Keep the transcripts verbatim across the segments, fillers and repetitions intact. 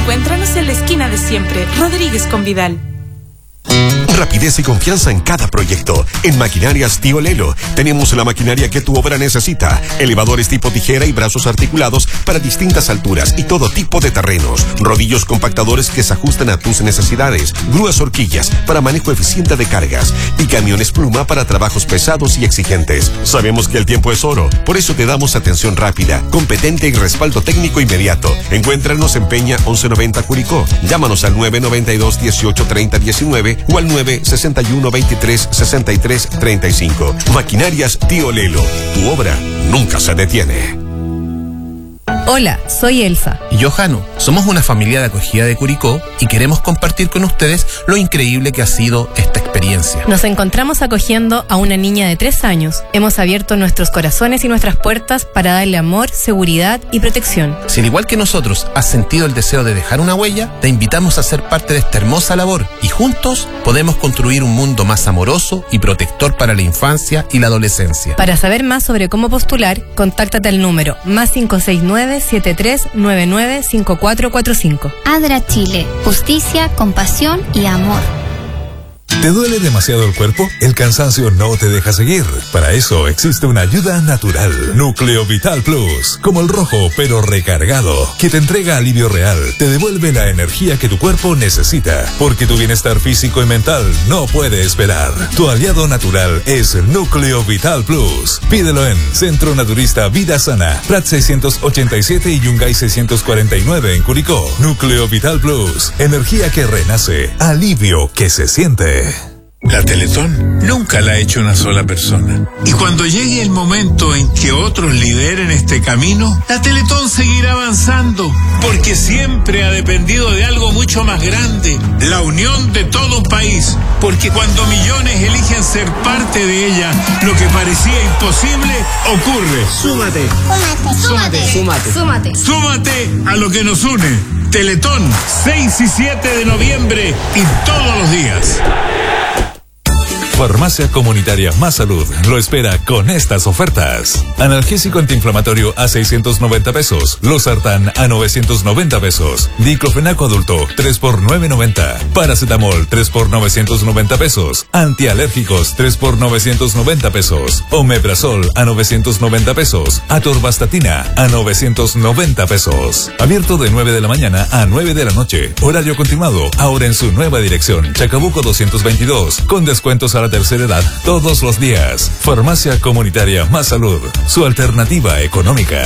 Encuéntranos en la esquina de siempre, Rodríguez con Vidal. Rapidez y confianza en cada proyecto. En Maquinarias Tío Lelo tenemos la maquinaria que tu obra necesita. Elevadores tipo tijera y brazos articulados para distintas alturas y todo tipo de terrenos. Rodillos compactadores que se ajustan a tus necesidades. Grúas horquillas para manejo eficiente de cargas. Y camiones pluma para trabajos pesados y exigentes. Sabemos que el tiempo es oro, por eso te damos atención rápida, competente y respaldo técnico inmediato. Encuéntranos en Peña once noventa Curicó. Llámanos al nueve noventa y dos, dieciocho, treinta, diecinueve o al nueve sesenta y uno, veintitrés, sesenta y tres, treinta y cinco. Maquinarias Tío Lelo. Tu obra nunca se detiene. Hola, soy Elsa. Y yo, Jano. Somos una familia de acogida de Curicó y queremos compartir con ustedes lo increíble que ha sido esta experiencia. Nos encontramos acogiendo a una niña de tres años. Hemos abierto nuestros corazones y nuestras puertas para darle amor, seguridad y protección. Si al igual que nosotros has sentido el deseo de dejar una huella, te invitamos a ser parte de esta hermosa labor y juntos podemos construir un mundo más amoroso y protector para la infancia y la adolescencia. Para saber más sobre cómo postular, contáctate al número más cinco seis nueve, siete tres nueve nueve, cinco cuatro cuatro cinco. ADRA Chile. Justicia, compasión y amor. ¿Te duele demasiado el cuerpo? El cansancio no te deja seguir. Para eso existe una ayuda natural. Núcleo Vital Plus. Como el rojo, pero recargado. Que te entrega alivio real. Te devuelve la energía que tu cuerpo necesita. Porque tu bienestar físico y mental no puede esperar. Tu aliado natural es Núcleo Vital Plus. Pídelo en Centro Naturista Vida Sana. Prat seiscientos ochenta y siete y Yungay seiscientos cuarenta y nueve en Curicó. Núcleo Vital Plus. Energía que renace. Alivio que se siente. La Teletón nunca la ha hecho una sola persona. Y cuando llegue el momento en que otros lideren este camino, la Teletón seguirá avanzando, porque siempre ha dependido de algo mucho más grande, la unión de todo un país. Porque cuando millones eligen ser parte de ella, lo que parecía imposible ocurre. Súmate. Súmate. Súmate. Súmate. Súmate a lo que nos une. Teletón, seis y siete de noviembre y todos los días. Farmacia Comunitaria Más Salud lo espera con estas ofertas. Analgésico antiinflamatorio a seiscientos noventa pesos. Losartán a novecientos noventa pesos. Diclofenaco adulto tres por novecientos noventa. Paracetamol tres por novecientos noventa pesos. Antialérgicos tres por novecientos noventa pesos. Omeprazol a novecientos noventa pesos. Atorvastatina a novecientos noventa pesos. Abierto de nueve de la mañana a nueve de la noche. Horario continuado. Ahora en su nueva dirección. Chacabuco doscientos veintidós. Con descuentos a la tercera edad todos los días. Farmacia Comunitaria Más Salud, su alternativa económica.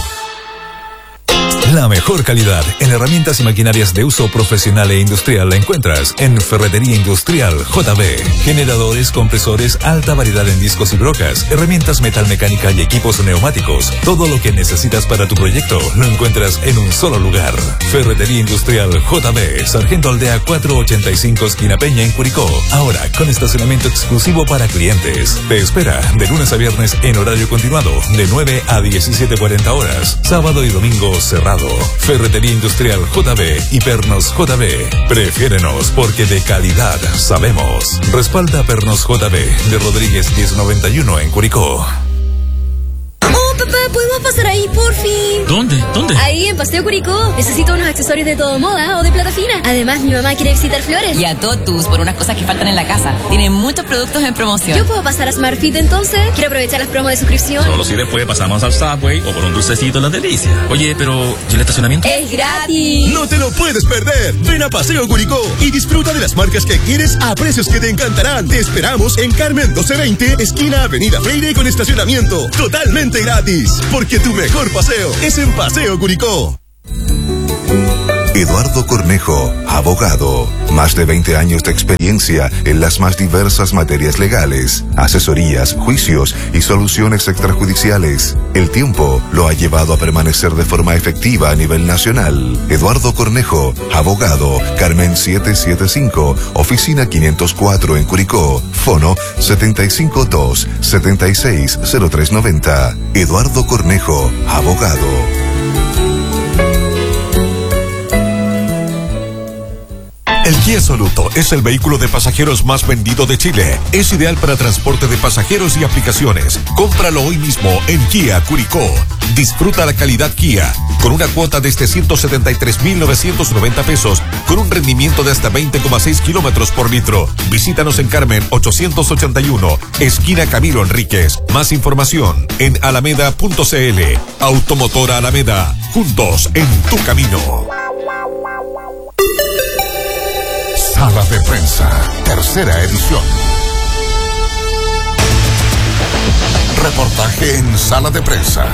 La mejor calidad en herramientas y maquinarias de uso profesional e industrial la encuentras en Ferretería Industrial J B. Generadores, compresores, alta variedad en discos y brocas, herramientas metalmecánica y equipos neumáticos. Todo lo que necesitas para tu proyecto lo encuentras en un solo lugar. Ferretería Industrial J B, Sargento Aldea cuatrocientos ochenta y cinco, esquina Peña en Curicó. Ahora con estacionamiento exclusivo para clientes. Te espera de lunes a viernes en horario continuado de nueve a diecisiete cuarenta horas. Sábado y domingo cerrado. Ferretería Industrial J B y Pernos J B. Prefiérenos porque de calidad sabemos. Respalda Pernos J B de Rodríguez diez noventa y uno en Curicó. Oh, papá, ¿podemos pasar ahí, por fin? ¿Dónde? ¿Dónde? Ahí, en Paseo Curicó. Necesito unos accesorios de todo moda o de plata fina. Además, mi mamá quiere visitar Flores. Y a Totus por unas cosas que faltan en la casa. Tienen muchos productos en promoción. ¿Yo puedo pasar a Smart Fit entonces? Quiero aprovechar las promos de suscripción. Solo si después pasamos al Subway o por un dulcecito en las delicias. Oye, pero ¿y el estacionamiento? ¡Es gratis! ¡No te lo puedes perder! Ven a Paseo Curicó y disfruta de las marcas que quieres a precios que te encantarán. Te esperamos en Carmen doce veinte, esquina Avenida Freire con estacionamiento totalmente gratis. Porque tu mejor paseo es en Paseo Curicó. Eduardo Cornejo, abogado. Más de veinte años de experiencia en las más diversas materias legales, asesorías, juicios y soluciones extrajudiciales. El tiempo lo ha llevado a permanecer de forma efectiva a nivel nacional. Eduardo Cornejo, abogado. Carmen setecientos setenta y cinco, oficina quinientos cuatro en Curicó. Fono setenta y cinco dos, setenta y seis, cero tres noventa. Eduardo Cornejo, abogado. El Kia Soluto es el vehículo de pasajeros más vendido de Chile. Es ideal para transporte de pasajeros y aplicaciones. Cómpralo hoy mismo en Kia Curicó. Disfruta la calidad Kia con una cuota desde ciento setenta y tres mil novecientos noventa pesos con un rendimiento de hasta veinte coma seis kilómetros por litro. Visítanos en Carmen ochocientos ochenta y uno, esquina Camilo Enríquez. Más información en alameda punto cl. Automotora Alameda, juntos en tu camino. Sala de Prensa, tercera edición. Reportaje en Sala de Prensa.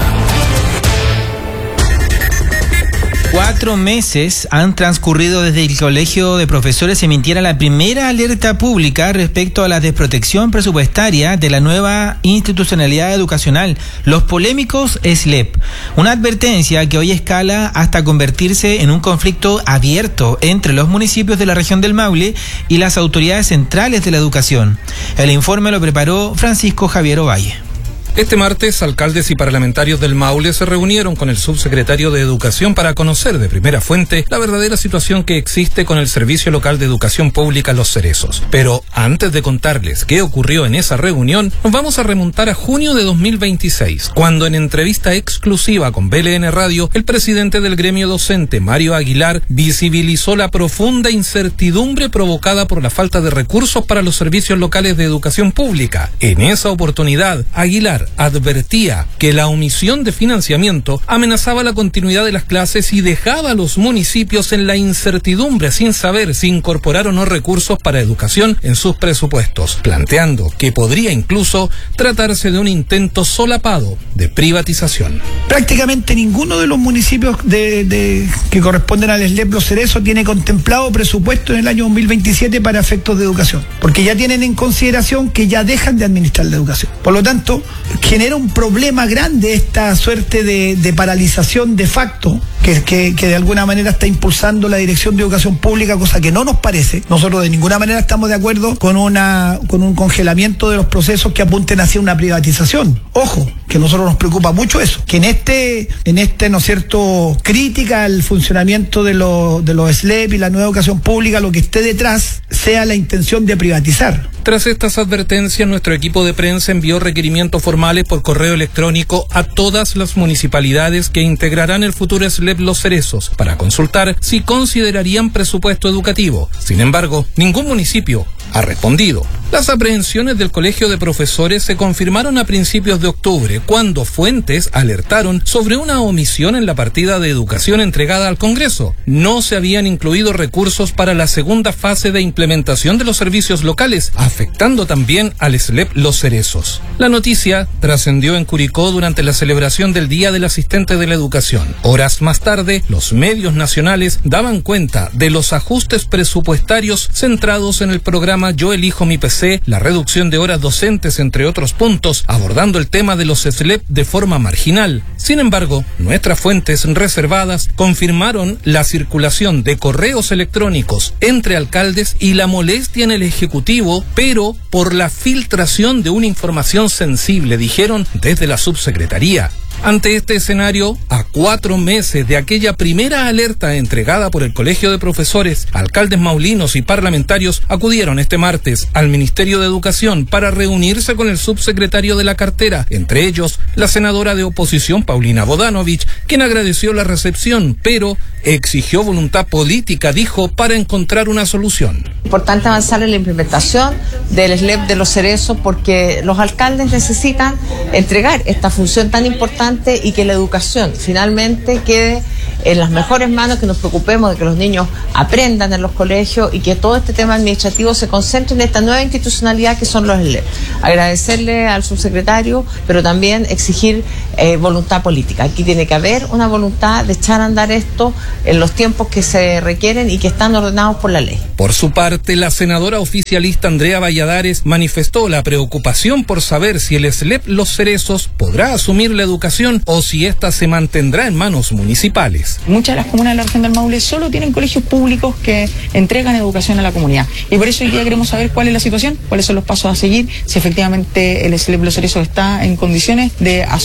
Cuatro meses han transcurrido desde el Colegio de Profesores emitiera la primera alerta pública respecto a la desprotección presupuestaria de la nueva institucionalidad educacional, los polémicos S L E P. Una advertencia que hoy escala hasta convertirse en un conflicto abierto entre los municipios de la región del Maule y las autoridades centrales de la educación. El informe lo preparó Francisco Javier Ovalle. Este martes, alcaldes y parlamentarios del Maule se reunieron con el subsecretario de Educación para conocer de primera fuente la verdadera situación que existe con el Servicio Local de Educación Pública Los Cerezos. Pero antes de contarles qué ocurrió en esa reunión, nos vamos a remontar a junio de dos mil veintiséis, cuando en entrevista exclusiva con B L N Radio, el presidente del gremio docente, Mario Aguilar, visibilizó la profunda incertidumbre provocada por la falta de recursos para los servicios locales de educación pública. En esa oportunidad, Aguilar advertía que la omisión de financiamiento amenazaba la continuidad de las clases y dejaba a los municipios en la incertidumbre sin saber si incorporar o no recursos para educación en sus presupuestos, planteando que podría incluso tratarse de un intento solapado de privatización. Prácticamente ninguno de los municipios de, de, que corresponden al S L E P Los Cerezos tiene contemplado presupuesto en el año dos mil veintisiete para efectos de educación, porque ya tienen en consideración que ya dejan de administrar la educación. Por lo tanto, genera un problema grande esta suerte de, de paralización de facto que, que, que de alguna manera está impulsando la Dirección de Educación Pública, cosa que no nos parece. Nosotros de ninguna manera estamos de acuerdo con una con un congelamiento de los procesos que apunten hacia una privatización. Ojo, que a nosotros nos preocupa mucho eso, que en este, en este, ¿no es cierto?, crítica al funcionamiento de, lo, de los S L E P y la nueva educación pública, lo que esté detrás sea la intención de privatizar. Tras estas advertencias, nuestro equipo de prensa envió requerimientos formales por correo electrónico a todas las municipalidades que integrarán el futuro S L E P Los Cerezos para consultar si considerarían presupuesto educativo. Sin embargo, ningún municipio ha respondido. Las aprehensiones del Colegio de Profesores se confirmaron a principios de octubre, cuando fuentes alertaron sobre una omisión en la partida de educación entregada al Congreso. No se habían incluido recursos para la segunda fase de implementación de los servicios locales, afectando también al S L E P Los Cerezos. La noticia trascendió en Curicó durante la celebración del Día del Asistente de la Educación. Horas más tarde, los medios nacionales daban cuenta de los ajustes presupuestarios centrados en el programa Yo Elijo Mi P C, la reducción de horas docentes, entre otros puntos, abordando el tema de los S L E P de forma marginal. Sin embargo, nuestras fuentes reservadas confirmaron la circulación de correos electrónicos entre alcaldes y la molestia en el Ejecutivo, pero por la filtración de una información sensible, dijeron desde la subsecretaría. Ante este escenario, a cuatro meses de aquella primera alerta entregada por el Colegio de Profesores, alcaldes maulinos y parlamentarios acudieron este martes al Ministerio de Educación para reunirse con el subsecretario de la cartera, entre ellos la senadora de oposición Paulina Bodanovich, quien agradeció la recepción, pero exigió voluntad política, dijo, para encontrar una solución. Importante avanzar en la implementación del S L E P de Los Cerezos, porque los alcaldes necesitan entregar esta función tan importante y que la educación finalmente quede en las mejores manos, que nos preocupemos de que los niños aprendan en los colegios y que todo este tema administrativo se concentre en esta nueva institucionalidad que son los S L E P. Agradecerle al subsecretario, pero también exigir eh, voluntad política. Aquí tiene que haber una voluntad de echar a andar esto en los tiempos que se requieren y que están ordenados por la ley. Por su parte, la senadora oficialista Andrea Valladares manifestó la preocupación por saber si el S L E P Los Cerezos podrá asumir la educación o si ésta se mantendrá en manos municipales. Muchas de las comunas de la región del Maule solo tienen colegios públicos que entregan educación a la comunidad. Y por eso hoy día queremos saber cuál es la situación, cuáles son los pasos a seguir, si efectivamente el S L E P Los Cerezos está en condiciones de asumir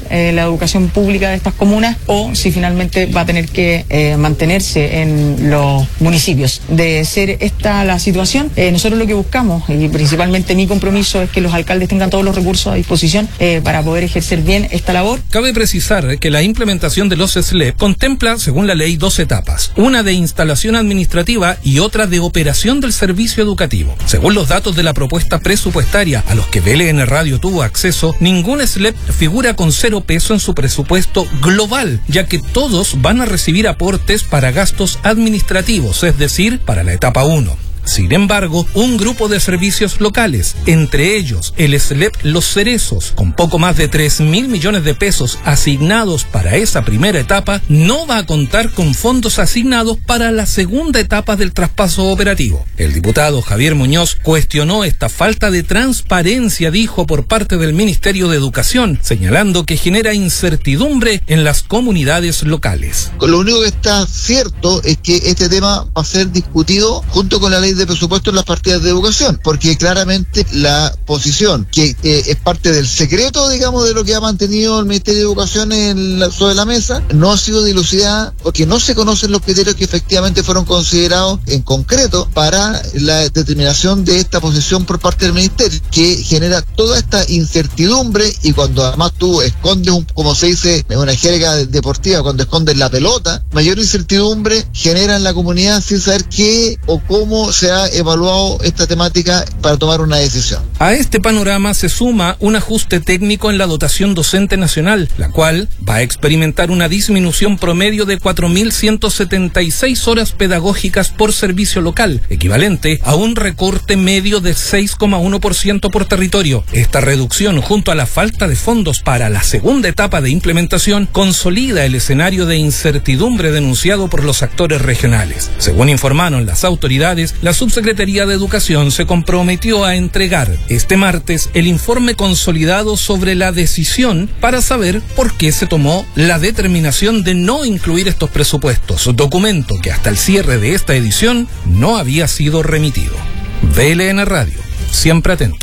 eh, la educación pública de estas comunas o si finalmente va a tener que eh, mantenerse en los municipios. De ser esta la situación, eh, nosotros lo que buscamos, y principalmente mi compromiso, es que los alcaldes tengan todos los recursos a disposición eh, para poder ejercer bien esta labor. Cabe precisar que la implementación de los S L E P contempla, según la ley, dos etapas, una de instalación administrativa y otra de operación del servicio educativo. Según los datos de la propuesta presupuestaria a los que V L N Radio tuvo acceso, ningún S L E P figura con cero peso en su presupuesto global, ya que todos van a recibir aportes para gastos administrativos, es decir, para la etapa uno. Sin embargo, un grupo de servicios locales, entre ellos el S L E P Los Cerezos, con poco más de tres mil millones de pesos asignados para esa primera etapa, no va a contar con fondos asignados para la segunda etapa del traspaso operativo. El diputado Javier Muñoz cuestionó esta falta de transparencia, dijo, por parte del Ministerio de Educación, señalando que genera incertidumbre en las comunidades locales. Lo único que está cierto es que este tema va a ser discutido junto con la ley de presupuesto en las partidas de educación, porque claramente la posición que eh, es parte del secreto, digamos, de lo que ha mantenido el Ministerio de Educación en la, sobre la mesa, no ha sido dilucidada porque no se conocen los criterios que efectivamente fueron considerados en concreto para la determinación de esta posición por parte del Ministerio, que genera toda esta incertidumbre. Y cuando además tú escondes, un, como se dice en una jerga deportiva, cuando escondes la pelota, mayor incertidumbre genera en la comunidad sin saber qué o cómo se ha evaluado esta temática para tomar una decisión. A este panorama se suma un ajuste técnico en la dotación docente nacional, la cual va a experimentar una disminución promedio de cuatro mil ciento setenta y seis horas pedagógicas por servicio local, equivalente a un recorte medio de seis coma uno por ciento por territorio. Esta reducción, junto a la falta de fondos para la segunda etapa de implementación, consolida el escenario de incertidumbre denunciado por los actores regionales. Según informaron las autoridades, la Subsecretaría de Educación se comprometió a entregar este martes el informe consolidado sobre la decisión para saber por qué se tomó la determinación de no incluir estos presupuestos, documento que hasta el cierre de esta edición no había sido remitido. V L N Radio, siempre atento.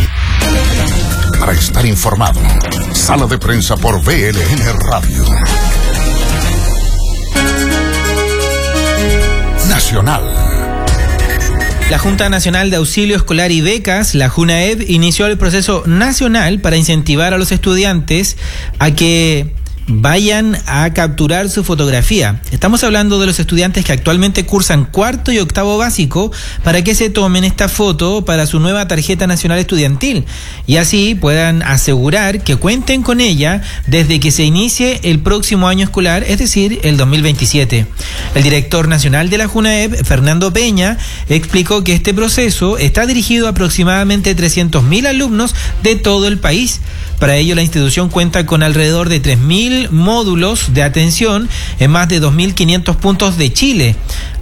Para estar informado, Sala de Prensa por V L N Radio. Nacional. La Junta Nacional de Auxilio Escolar y Becas, la JUNAEB, inició el proceso nacional para incentivar a los estudiantes a que vayan a capturar su fotografía. Estamos hablando de los estudiantes que actualmente cursan cuarto y octavo básico para que se tomen esta foto para su nueva tarjeta nacional estudiantil y así puedan asegurar que cuenten con ella desde que se inicie el próximo año escolar, es decir, el dos mil veintisiete. El director nacional de la JUNAEB, Fernando Peña, explicó que este proceso está dirigido a aproximadamente trescientos mil alumnos de todo el país. Para ello, la institución cuenta con alrededor de tres mil módulos de atención en más de dos mil quinientos puntos de Chile,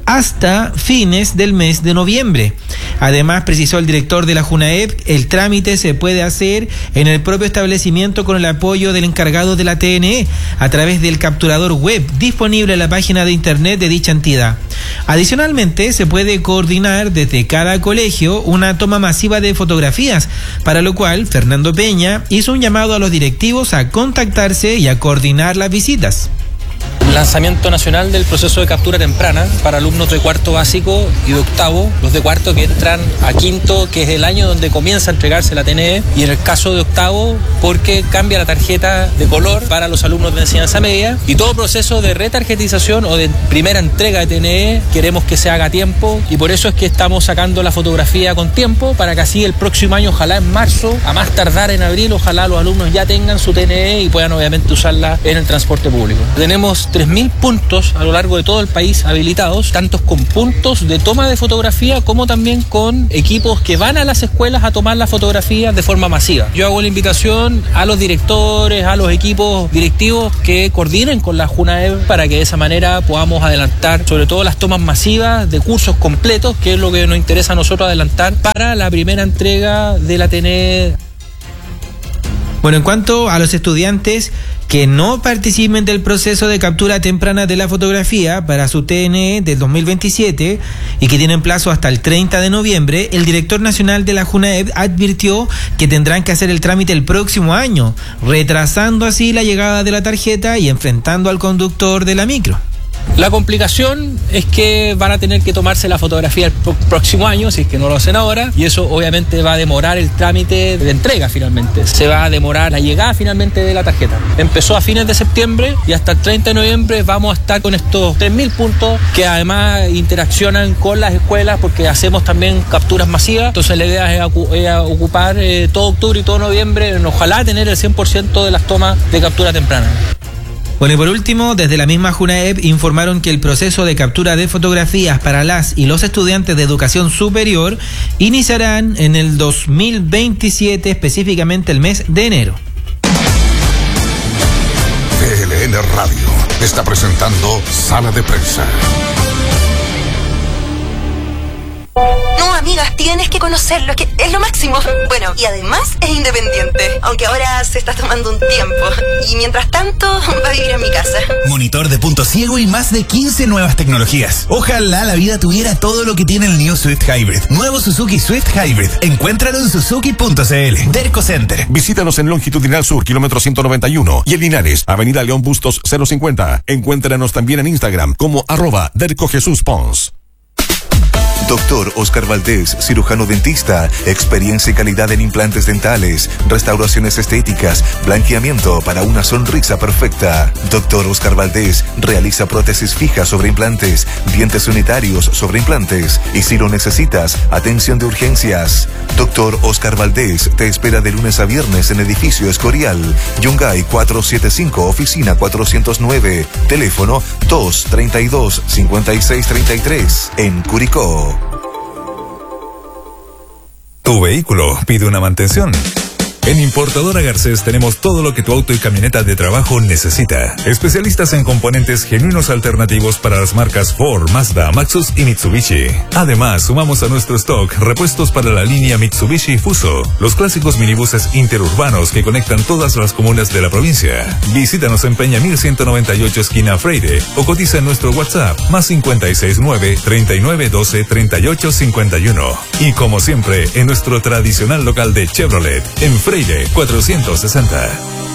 hasta fines del mes de noviembre. Además, precisó el director de la JUNAEB, el trámite se puede hacer en el propio establecimiento con el apoyo del encargado de la T N E a través del capturador web disponible en la página de internet de dicha entidad. Adicionalmente, se puede coordinar desde cada colegio una toma masiva de fotografías, para lo cual Fernando Peña hizo un llamado a los directivos a contactarse y a coordinar las visitas. Lanzamiento nacional del proceso de captura temprana para alumnos de cuarto básico y de octavo, los de cuarto que entran a quinto, que es el año donde comienza a entregarse la T N E, y en el caso de octavo, porque cambia la tarjeta de color para los alumnos de enseñanza media, y todo proceso de retarjetización o de primera entrega de T N E queremos que se haga a tiempo, y por eso es que estamos sacando la fotografía con tiempo, para que así el próximo año, ojalá en marzo, a más tardar en abril, ojalá los alumnos ya tengan su T N E y puedan obviamente usarla en el transporte público. Tenemos tres mil puntos a lo largo de todo el país habilitados, tantos con puntos de toma de fotografía como también con equipos que van a las escuelas a tomar las fotografías de forma masiva. Yo hago la invitación a los directores, a los equipos directivos que coordinen con la JUNAEB para que de esa manera podamos adelantar sobre todo las tomas masivas de cursos completos, que es lo que nos interesa a nosotros adelantar para la primera entrega de la T N E. Bueno, en cuanto a los estudiantes que no participen del proceso de captura temprana de la fotografía para su T N E del dos mil veintisiete y que tienen plazo hasta el treinta de noviembre, el director nacional de la JUNAEP advirtió que tendrán que hacer el trámite el próximo año, retrasando así la llegada de la tarjeta y enfrentando al conductor de la micro. La complicación es que van a tener que tomarse la fotografía el próximo año, si es que no lo hacen ahora, y eso obviamente va a demorar el trámite de entrega finalmente. Se va a demorar la llegada finalmente de la tarjeta. Empezó a fines de septiembre y hasta el treinta de noviembre vamos a estar con estos tres mil puntos que además interaccionan con las escuelas porque hacemos también capturas masivas. Entonces la idea es, es ocupar eh, todo octubre y todo noviembre, ojalá tener el cien por ciento de las tomas de captura temprana. Bueno, y por último, desde la misma JUNAEP informaron que el proceso de captura de fotografías para las y los estudiantes de educación superior iniciarán en el dos mil veintisiete, específicamente el mes de enero. V L N Radio está presentando Sala de Prensa. No, amigas, tienes que conocerlo, que es lo máximo. Bueno, y además es independiente, aunque ahora se está tomando un tiempo. Y mientras tanto, va a vivir en mi casa. Monitor de punto ciego y más de quince nuevas tecnologías. Ojalá la vida tuviera todo lo que tiene el New Swift Hybrid. Nuevo Suzuki Swift Hybrid. Encuéntralo en suzuki punto c l. Derco Center. Visítanos en Longitudinal Sur, kilómetro ciento noventa y uno. Y en Linares, Avenida León Bustos cero cincuenta. Encuéntranos también en Instagram como arroba Derco Jesús Pons. Doctor Oscar Valdés, cirujano dentista, experiencia y calidad en implantes dentales, restauraciones estéticas, blanqueamiento para una sonrisa perfecta. Doctor Oscar Valdés realiza prótesis fijas sobre implantes, dientes unitarios sobre implantes y si lo necesitas, atención de urgencias. Doctor Oscar Valdés te espera de lunes a viernes en edificio Escorial, Yungay cuatrocientos setenta y cinco, oficina cuatrocientos nueve, teléfono dos treinta y dos, cincuenta y seis treinta y tres, en Curicó. Tu vehículo pide una mantención. En Importadora Garcés tenemos todo lo que tu auto y camioneta de trabajo necesita. Especialistas en componentes genuinos alternativos para las marcas Ford, Mazda, Maxus y Mitsubishi. Además, sumamos a nuestro stock repuestos para la línea Mitsubishi Fuso, los clásicos minibuses interurbanos que conectan todas las comunas de la provincia. Visítanos en Peña mil ciento noventa y ocho esquina Freire o cotiza en nuestro WhatsApp más cincuenta y seis nueve, treinta y nueve doce, treinta y ocho cincuenta y uno. Y como siempre, en nuestro tradicional local de Chevrolet, en Freire cuatrocientos sesenta.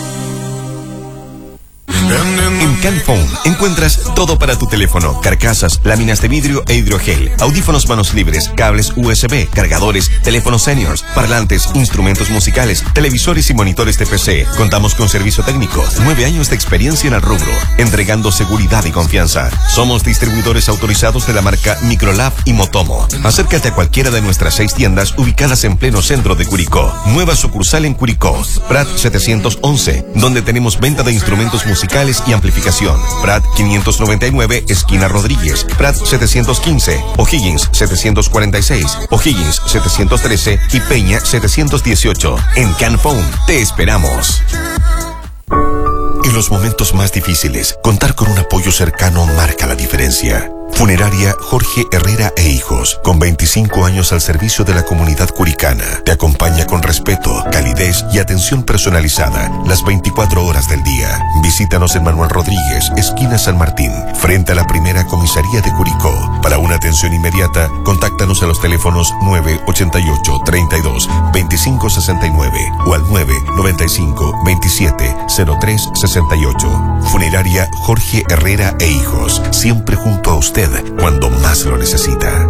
En CanPhone encuentras todo para tu teléfono: carcasas, láminas de vidrio e hidrogel, audífonos manos libres, cables U S B, cargadores, teléfonos seniors, parlantes, instrumentos musicales, televisores y monitores de P C. Contamos con servicio técnico, nueve años de experiencia en el rubro, entregando seguridad y confianza. Somos distribuidores autorizados de la marca Microlab y Motomo. Acércate a cualquiera de nuestras seis tiendas ubicadas en pleno centro de Curicó. Nueva sucursal en Curicó, Prat setecientos once, donde tenemos venta de instrumentos musicales y amplificación. Prat quinientos noventa y nueve, esquina Rodríguez. Prat setecientos quince, O'Higgins setecientos cuarenta y seis, O'Higgins setecientos trece y Peña setecientos dieciocho. En CanPhone te esperamos. En los momentos más difíciles, contar con un apoyo cercano marca la diferencia. Funeraria Jorge Herrera e Hijos, con veinticinco años al servicio de la comunidad curicana, te acompaña con respeto, calidez y atención personalizada las veinticuatro horas del día. Visítanos en Manuel Rodríguez, esquina San Martín, frente a la primera comisaría de Curicó. Para una atención inmediata, contáctanos a los teléfonos nueve ochenta y ocho, treinta y dos, veinticinco sesenta y nueve o al nueve noventa y cinco, veintisiete, cero tres sesenta y ocho. Funeraria Jorge Herrera e Hijos, siempre junto a usted cuando más lo necesita.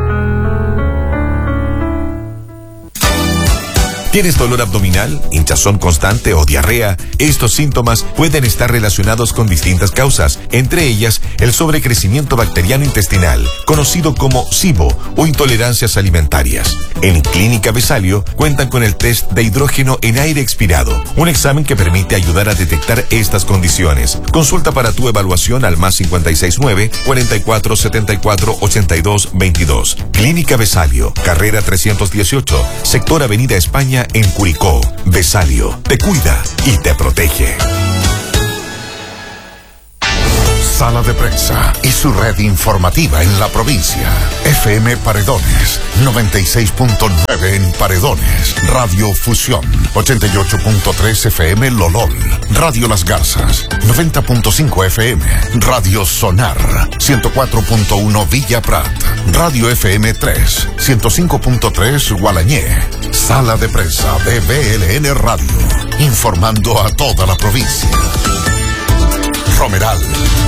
¿Tienes dolor abdominal, hinchazón constante o diarrea? Estos síntomas pueden estar relacionados con distintas causas, entre ellas el sobrecrecimiento bacteriano intestinal, conocido como SIBO o intolerancias alimentarias. En Clínica Besalio cuentan con el test de hidrógeno en aire expirado, un examen que permite ayudar a detectar estas condiciones. Consulta para tu evaluación al más cincuenta y seis nueve, cuarenta y cuatro, setenta y cuatro, ochenta y dos, veintidós. Clínica Besalio, carrera trescientos dieciocho, sector Avenida España, en Curicó. Besalio te cuida y te protege. Sala de Prensa y su red informativa en la provincia. F M Paredones, noventa y seis punto nueve en Paredones. Radio Fusión, ochenta y ocho punto tres F M Lolol. Radio Las Garzas, noventa punto cinco F M. Radio Sonar, ciento cuatro punto uno Villa Prat. Radio F M tres, ciento cinco punto tres Gualañé. Sala de Prensa de V L N Radio, informando a toda la provincia. Romeral.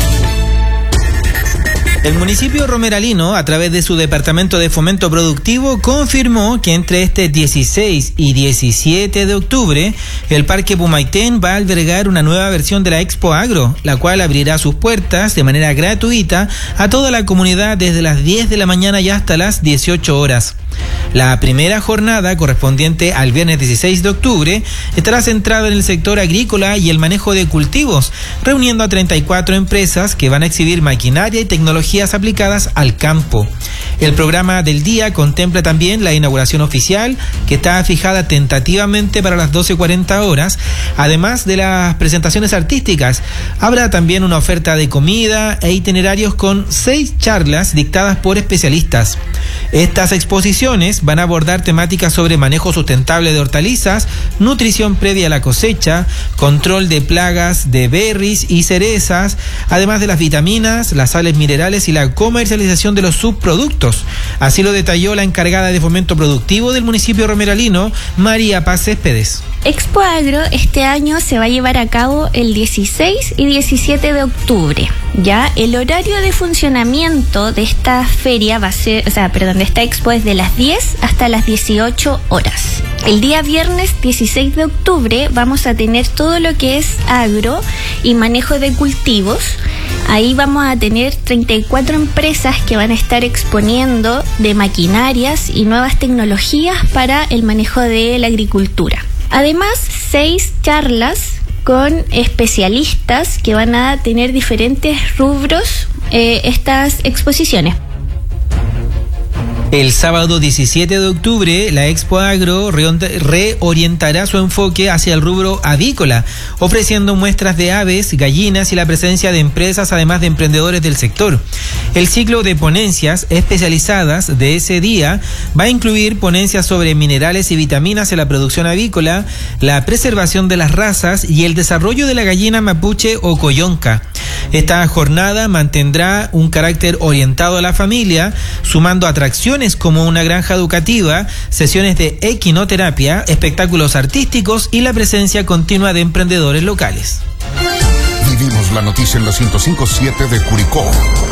El municipio romeralino, a través de su Departamento de Fomento Productivo, confirmó que entre este dieciséis y diecisiete de octubre, el Parque Pumaitén va a albergar una nueva versión de la Expo Agro, la cual abrirá sus puertas de manera gratuita a toda la comunidad desde las diez de la mañana y hasta las dieciocho horas. La primera jornada, correspondiente al viernes dieciséis de octubre, estará centrada en el sector agrícola y el manejo de cultivos, reuniendo a treinta y cuatro empresas que van a exhibir maquinaria y tecnologías aplicadas al campo. El programa del día contempla también la inauguración oficial, que está fijada tentativamente para las doce cuarenta horas, además de las presentaciones artísticas. Habrá también una oferta de comida e itinerarios con seis charlas dictadas por especialistas. Estas exposiciones van a abordar temáticas sobre manejo sustentable de hortalizas, nutrición previa a la cosecha, control de plagas de berries y cerezas, además de las vitaminas, las sales minerales y la comercialización de los subproductos. Así lo detalló la encargada de Fomento Productivo del municipio romeralino, María Paz Céspedes. Expo Agro este año se va a llevar a cabo el dieciséis y diecisiete de octubre. Ya el horario de funcionamiento de esta feria va a ser, o sea, perdón, de esta expo es de las diez hasta las dieciocho horas. El día viernes dieciséis de octubre vamos a tener todo lo que es agro y manejo de cultivos. Ahí vamos a tener treinta y cuatro empresas que van a estar exponiendo de maquinarias y nuevas tecnologías para el manejo de la agricultura. Además, seis charlas con especialistas que van a tener diferentes rubros eh, estas exposiciones. El sábado diecisiete de octubre, la Expo Agro reorientará su enfoque hacia el rubro avícola, ofreciendo muestras de aves, gallinas y la presencia de empresas, además de emprendedores del sector. El ciclo de ponencias especializadas de ese día va a incluir ponencias sobre minerales y vitaminas en la producción avícola, la preservación de las razas y el desarrollo de la gallina mapuche o coyonca. Esta jornada mantendrá un carácter orientado a la familia, sumando atracciones como una granja educativa, sesiones de equinoterapia, espectáculos artísticos y la presencia continua de emprendedores locales. Vivimos la noticia en la ciento cinco punto siete de Curicó.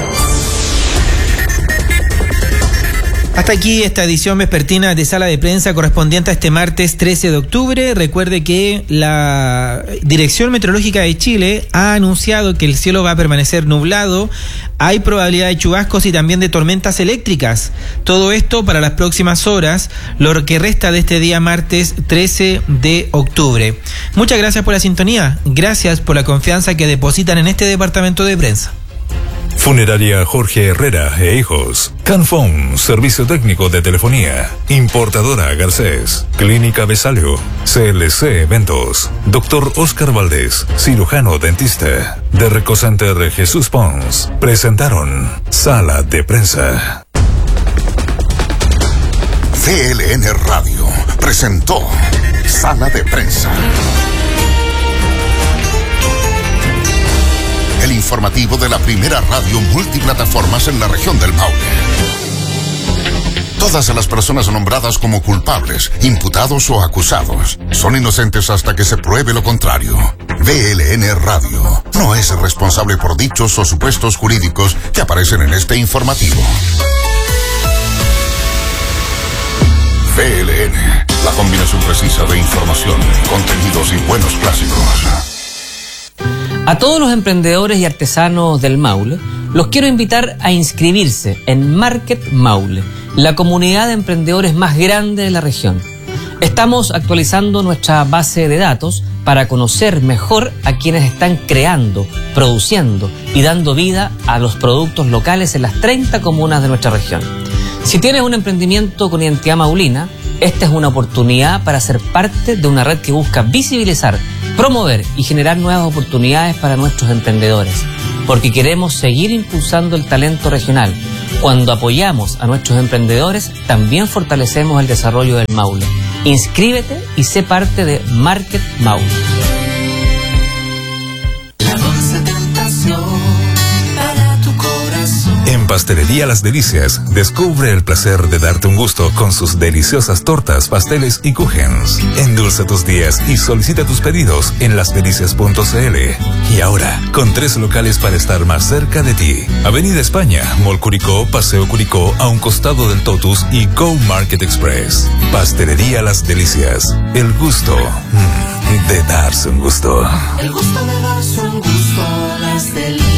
Hasta aquí esta edición vespertina de Sala de Prensa correspondiente a este martes trece de octubre. Recuerde que la Dirección Meteorológica de Chile ha anunciado que el cielo va a permanecer nublado. Hay probabilidad de chubascos y también de tormentas eléctricas. Todo esto para las próximas horas, lo que resta de este día martes trece de octubre. Muchas gracias por la sintonía. Gracias por la confianza que depositan en este departamento de prensa. Funeraria Jorge Herrera e Hijos. Canfón, servicio técnico de telefonía. Importadora Garcés. Clínica Besalio. C L C Eventos. Doctor Oscar Valdés, cirujano dentista. De Recocenter Jesús Pons. Presentaron Sala de Prensa. V L N Radio presentó Sala de Prensa. El informativo de la primera radio multiplataformas en la región del Maule. Todas las personas nombradas como culpables, imputados o acusados son inocentes hasta que se pruebe lo contrario. V L N Radio no es responsable por dichos o supuestos jurídicos que aparecen en este informativo. V L N, la combinación precisa de información, contenidos y buenos clásicos. A todos los emprendedores y artesanos del Maule, los quiero invitar a inscribirse en Market Maule, la comunidad de emprendedores más grande de la región. Estamos actualizando nuestra base de datos para conocer mejor a quienes están creando, produciendo y dando vida a los productos locales en las treinta comunas de nuestra región. Si tienes un emprendimiento con identidad maulina, esta es una oportunidad para ser parte de una red que busca visibilizar, promover y generar nuevas oportunidades para nuestros emprendedores. porque queremos seguir impulsando el talento regional. Cuando apoyamos a nuestros emprendedores, también fortalecemos el desarrollo del Maule. Inscríbete y sé parte de Market Maule. La dulce tentación para tu corazón. En Pastelería Las Delicias, descubre el placer de darte un gusto con sus deliciosas tortas, pasteles y kuchens. Endulza tus días y solicita tus pedidos en las delicias punto c l. Y ahora, con tres locales para estar más cerca de ti. Avenida España, Mall Curicó, Paseo Curicó, a un costado del Totus y Go Market Express. Pastelería Las Delicias, el gusto mm, de darse un gusto. El gusto de darse un gusto, Las Delicias.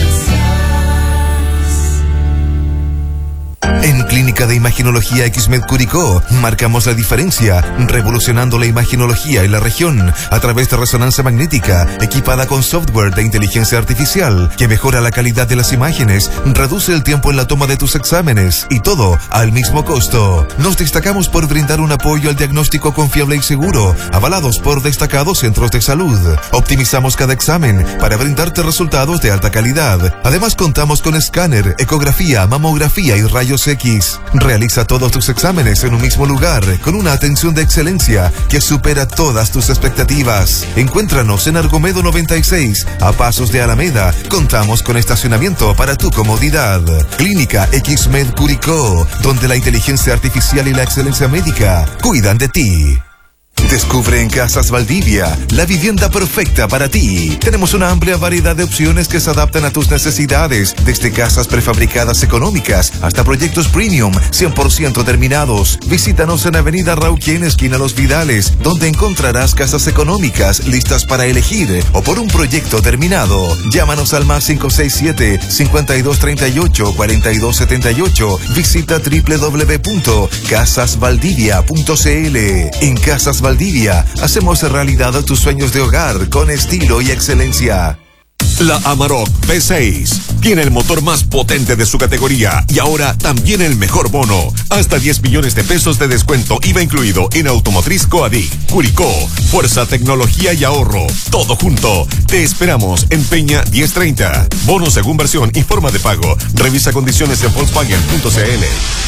En Clínica de Imaginología Xmed Curicó marcamos la diferencia, revolucionando la imaginología en la región a través de resonancia magnética equipada con software de inteligencia artificial que mejora la calidad de las imágenes, reduce el tiempo en la toma de tus exámenes y todo al mismo costo. Nos destacamos por brindar un apoyo al diagnóstico confiable y seguro, avalados por destacados centros de salud. Optimizamos cada examen para brindarte resultados de alta calidad. Además contamos con escáner, ecografía, mamografía y rayos X. Realiza todos tus exámenes en un mismo lugar, con una atención de excelencia que supera todas tus expectativas. Encuéntranos en Argomedo noventa y seis, a pasos de Alameda. Contamos con estacionamiento para tu comodidad. Clínica Xmed Curicó, donde la inteligencia artificial y la excelencia médica cuidan de ti. Descubre en Casas Valdivia la vivienda perfecta para ti. Tenemos una amplia variedad de opciones que se adaptan a tus necesidades, desde casas prefabricadas económicas hasta proyectos premium cien por ciento terminados. Visítanos en Avenida Rauquén, esquina Los Vidales, donde encontrarás casas económicas listas para elegir o por un proyecto terminado. Llámanos al más cinco seis siete, cinco dos tres ocho, cuatro dos siete ocho. Visita doble u doble u doble u punto casas valdivia punto c l. En Casas Valdivia, hacemos realidad tus sueños de hogar con estilo y excelencia. La Amarok V seis tiene el motor más potente de su categoría y ahora también el mejor bono. Hasta diez millones de pesos de descuento I V A incluido en Automotriz Coadic, Curicó, Fuerza, Tecnología y Ahorro. Todo junto. Te esperamos en Peña diez treinta. Bono según versión y forma de pago. Revisa condiciones en Volkswagen punto c l.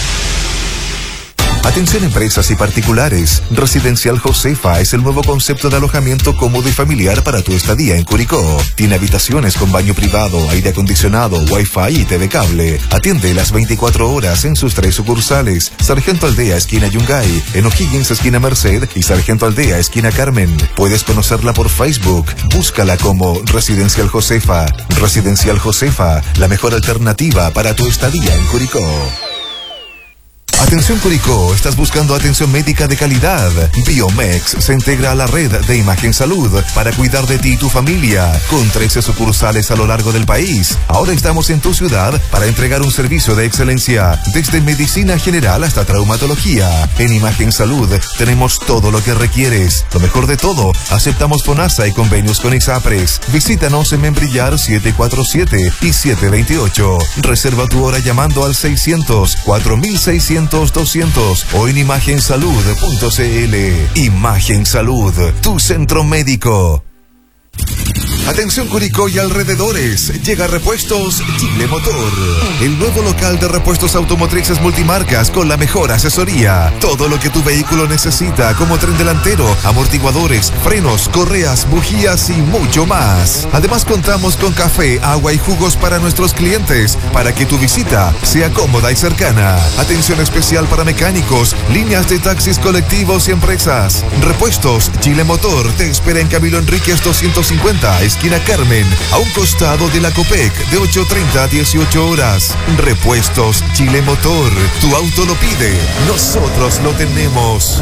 Atención empresas y particulares. Residencial Josefa es el nuevo concepto de alojamiento cómodo y familiar para tu estadía en Curicó. Tiene habitaciones con baño privado, aire acondicionado, wifi y T V cable. Atiende las veinticuatro horas en sus tres sucursales. Sargento Aldea, esquina Yungay, en O'Higgins, esquina Merced y Sargento Aldea, esquina Carmen. Puedes conocerla por Facebook. Búscala como Residencial Josefa. Residencial Josefa, la mejor alternativa para tu estadía en Curicó. Atención Curicó, ¿estás buscando atención médica de calidad? Biomex se integra a la red de Imagen Salud para cuidar de ti y tu familia, con trece sucursales a lo largo del país. Ahora estamos en tu ciudad para entregar un servicio de excelencia, desde medicina general hasta traumatología. En Imagen Salud tenemos todo lo que requieres. Lo mejor de todo, aceptamos FONASA y convenios con ISAPRES. Visítanos en Membrillar siete cuatro siete y siete dos ocho. Reserva tu hora llamando al seiscientos, cuatro mil seiscientos, doscientos o en imagen salud punto c l. Imagen Salud, tu centro médico. Atención Curicó y alrededores, llega Repuestos Chile Motor, el nuevo local de repuestos automotrices multimarcas con la mejor asesoría. Todo lo que tu vehículo necesita, como tren delantero, amortiguadores, frenos, correas, bujías y mucho más. Además contamos con café, agua y jugos para nuestros clientes, para que tu visita sea cómoda y cercana. Atención especial para mecánicos, líneas de taxis colectivos y empresas. Repuestos Chile Motor te espera en Camilo Enríquez doscientos cincuenta, esquina Carmen, a un costado de la Copec, de ocho treinta a dieciocho horas. Repuestos Chile Motor, tu auto lo pide, nosotros lo tenemos.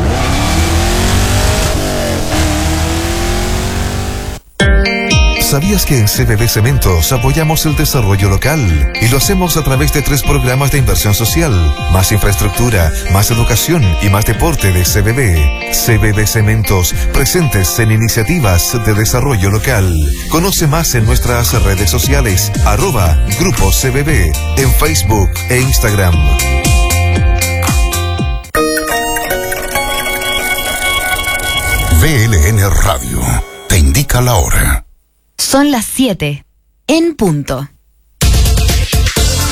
¿Sabías que en C B B Cementos apoyamos el desarrollo local? Y lo hacemos a través de tres programas de inversión social: más infraestructura, más educación y más deporte de C B B. C B B Cementos, presentes en iniciativas de desarrollo local. Conoce más en nuestras redes sociales, arroba Grupo C B B, en Facebook e Instagram. V L N Radio te indica la hora. Son las siete, en punto.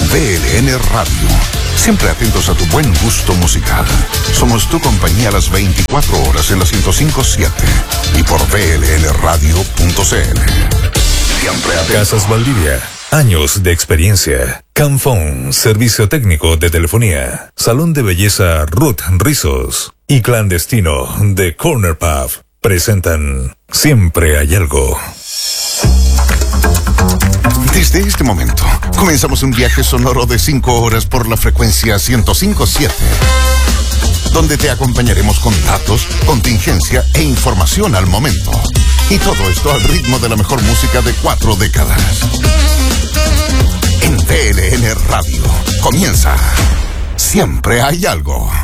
V L N Radio. Siempre atentos a tu buen gusto musical. Somos tu compañía a las veinticuatro horas en la ciento cinco punto siete y por V L N radio punto c l. Siempre atentos. Casas Valdivia. Años de experiencia. Camphone, servicio técnico de telefonía. Salón de belleza Ruth Rizos. Y Clandestino de Corner Pub presentan Siempre hay algo. Desde este momento, comenzamos un viaje sonoro de cinco horas por la frecuencia ciento cinco punto siete, donde te acompañaremos con datos, contingencia e información al momento. Y todo esto al ritmo de la mejor música de cuatro décadas. En V L N Radio comienza Siempre hay algo.